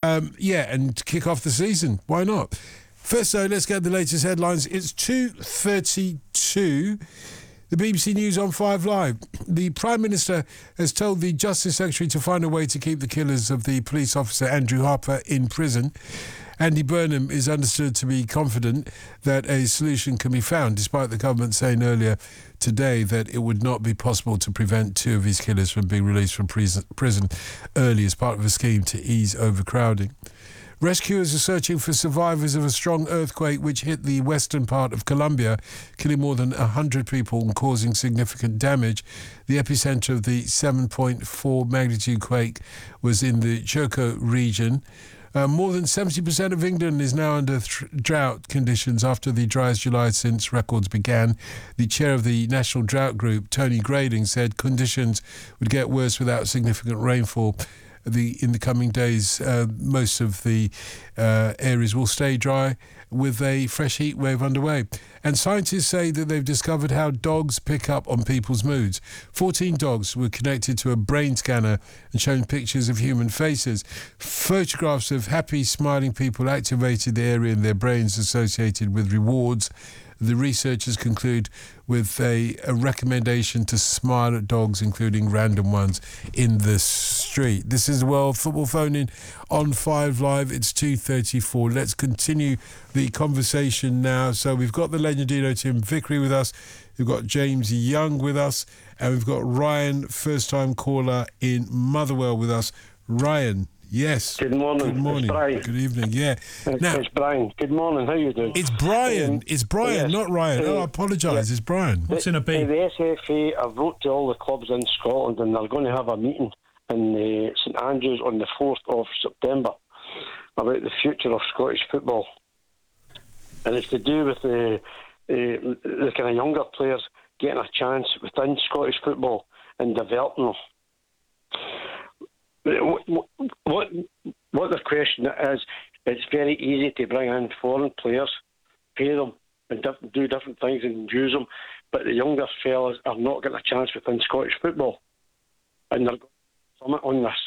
and kick off the season. Why not? First, though, let's get the latest headlines. It's 2:32. The BBC News on 5 Live. The Prime Minister has told the Justice Secretary to find a way to keep the killers of the police officer Andrew Harper in prison. Andy Burnham is understood to be confident that a solution can be found, despite the government saying earlier today that it would not be possible to prevent two of his killers from being released from prison early as part of a scheme to ease overcrowding. Rescuers are searching for survivors of a strong earthquake which hit the western part of Colombia, killing more than 100 people and causing significant damage. The epicenter of the 7.4 magnitude quake was in the Choco region. More than 70% of England is now under drought conditions after the driest July since records began. The chair of the National Drought Group, Tony Grading, said conditions would get worse without significant rainfall. In the coming days, most of the areas will stay dry with a fresh heat wave underway. And scientists say that they've discovered how dogs pick up on people's moods. 14 dogs were connected to a brain scanner and shown pictures of human faces. Photographs of happy, smiling people activated the area in their brains associated with rewards. The researchers conclude with a recommendation to smile at dogs, including random ones in the street. This is World Football Phone-In on 5 Live. It's 2:34. Let's continue the conversation now. So we've got the Legendino Tim Vickery with us. We've got James Young with us. And we've got Ryan, first-time caller in Motherwell with us. Ryan. Yes. Good morning. Good morning. It's Brian. Good evening. Yeah. It's Brian. Good morning. How you doing? It's Brian. It's Brian, yes. not Ryan. I apologise. It's Brian. What's in a B? The SFA have wrote to all the clubs in Scotland, and they're going to have a meeting in St Andrews on the 4th of September about the future of Scottish football. And it's to do with the kind of younger players getting a chance within Scottish football and developing them. What the question is, it's very easy to bring in foreign players, pay them and do different things and use them, but the younger fellas are not getting a chance within Scottish football, and they're going to summit on this.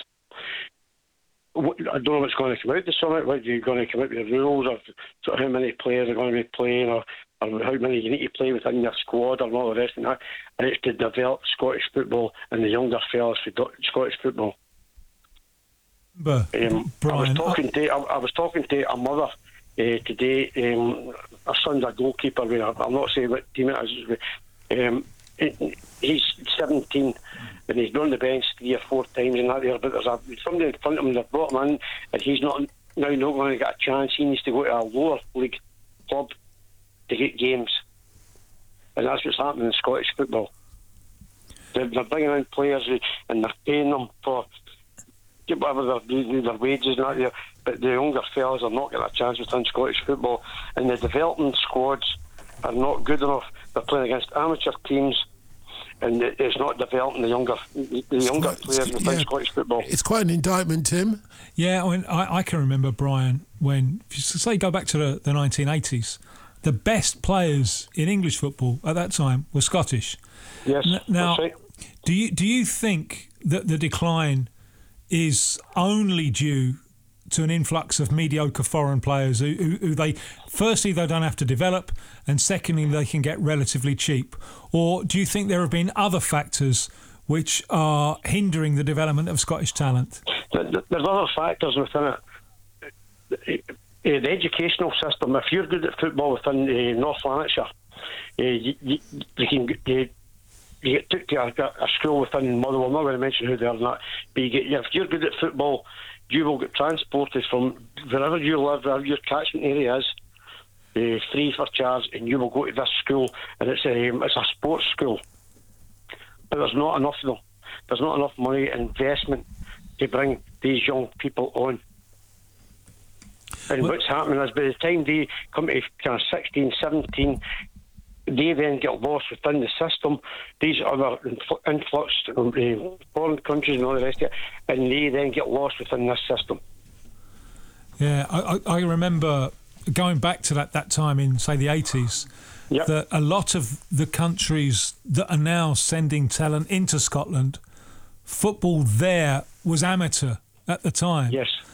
I don't know what's going to come out of the summit. What are you going to come out with the rules of sort of how many players are going to be playing, or how many you need to play within your squad, or all the rest of that. And it's to develop Scottish football and the younger fellas for Scottish football. Brian, I was talking to a mother today. Her son's a goalkeeper. I'm not saying what team it is. He's 17 and he's been on the bench 3 or 4 times and that there. But there's somebody in front of him that brought him in, and he's not going to get a chance. He needs to go to a lower league club to get games, and that's what's happening in Scottish football. They're bringing in players and they're paying them for whatever their wages and that there, but the younger fellas are not getting a chance within Scottish football, and the development squads are not good enough. They're playing against amateur teams, and it's not developing the younger players within Scottish football. It's quite an indictment, Tim. Yeah, I mean, I can remember, Brian, when, say, go back to the 1980s, the best players in English football at that time were Scottish. Yes, now, that's right. Do you think that the decline is only due to an influx of mediocre foreign players who they don't have to develop, and secondly they can get relatively cheap? Or do you think there have been other factors which are hindering the development of Scottish talent? There's other factors within it. The educational system, if you're good at football within North Lanarkshire, you get took to a school within Motherwell. I'm not going to mention who they are, but if you're good at football, you will get transported from wherever you live, wherever your catchment area is, free for charge, and you will go to this school, and it's a sports school. But there's not enough of them. There's not enough money investment to bring these young people on. And what's happening is by the time they come to kind of 16, 17, they then get lost within the system. These other influx from foreign countries and all the rest of it, and they then get lost within this system. Yeah, I remember going back to that time in, say, the 80s, that a lot of the countries that are now sending talent into Scotland, football there was amateur at the time. Yes.